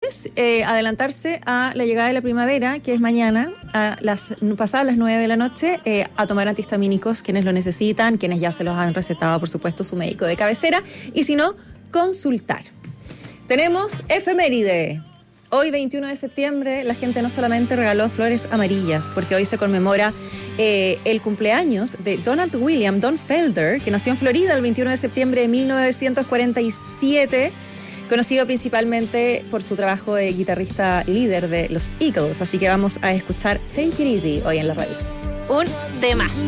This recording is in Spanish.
es adelantarse a la llegada de la primavera, que es mañana, pasadas las 9 de la noche, a tomar antihistamínicos quienes lo necesitan, quienes ya se los han recetado, por supuesto, su médico de cabecera, y si no, consultar. Tenemos efeméride. Hoy, 21 de septiembre, la gente no solamente regaló flores amarillas, porque hoy se conmemora el cumpleaños de Donald William Don Felder, que nació en Florida el 21 de septiembre de 1947, conocido principalmente por su trabajo de guitarrista líder de los Eagles. Así que vamos a escuchar Take It Easy hoy en la radio. Un temazo.